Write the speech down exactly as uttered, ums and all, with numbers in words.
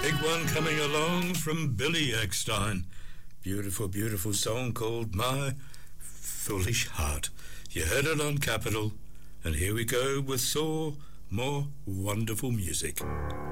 Big one coming along from Billy Eckstein. Beautiful, beautiful song called My Foolish Heart. You heard it on Capital, and here we go with some more wonderful music.